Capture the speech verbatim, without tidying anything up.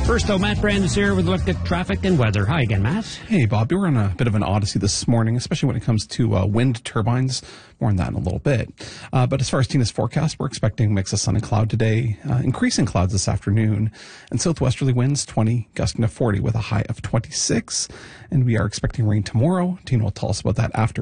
First, though, Matt Brand is here with a look at traffic and weather. Hi again, Matt. Hey, Bob. We're on a bit of an odyssey this morning, especially when it comes to uh, wind turbines. More on that in a little bit. Uh, but as far as Tina's forecast, we're expecting a mix of sun and cloud today, uh, increasing clouds this afternoon, and southwesterly winds twenty, gusting to forty with a high of twenty-six. And we are expecting rain tomorrow. Tina will tell us about that after